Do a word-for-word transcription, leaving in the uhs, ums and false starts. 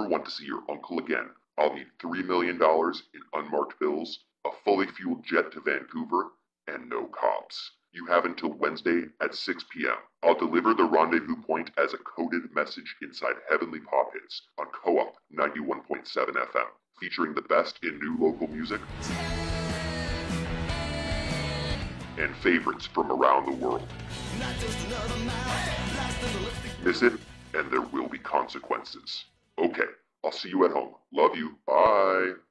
want to see your uncle again, I'll need three million dollars in unmarked bills, a fully fueled jet to Vancouver, and no cops. You have until Wednesday at six p.m. I'll deliver the rendezvous point as a coded message inside Heavenly Pop Hits on Co-op ninety-one point seven F M, featuring the best in new local music and favorites from around the world. Miss it, and there will be consequences. Okay, I'll see you at home. Love you. Bye.